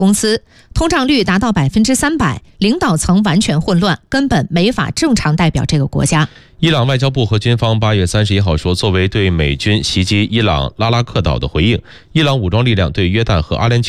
公司通胀率达到300%，领导层完全混乱，根本没法正常代表这个国家。 伊朗外交部和军方8月31号说，作为对美军袭击伊朗拉拉克岛的回应，伊朗武装力量对约旦和阿联酋